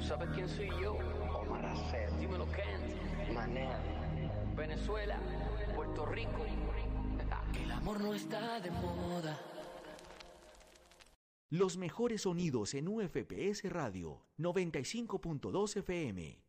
sabes quién soy yo? Omar Acer. Dímelo, Kent. Manel. Venezuela, Puerto Rico. El amor no está de moda. Los mejores sonidos en UFPS Radio 95.2 FM.